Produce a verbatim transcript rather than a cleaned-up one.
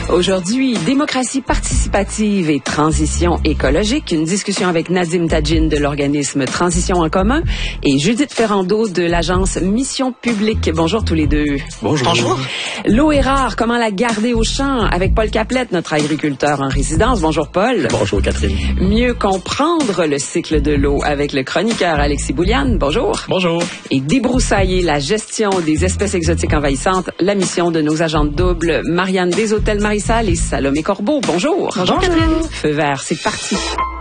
Aujourd'hui, démocratie participative et transition écologique. Une discussion avec Nadim Tadjine de l'organisme Transition en commun et Judith Ferrando de l'agence Mission publique. Bonjour tous les deux. Bonjour. Bonjour. L'eau est rare, comment la garder au champ? Avec Paul Caplette, notre agriculteur en résidence. Bonjour Paul. Bonjour Catherine. Mieux comprendre le cycle de l'eau avec le chroniqueur Alexis Bouliane. Bonjour. Bonjour. Et débroussailler la gestion des espèces exotiques envahissantes, la mission de nos agentes doubles Marianne Deshôtels-Marissal et Salomé Corbeau. Bonjour. Bonjour. Bonjour. Feu vert, c'est parti.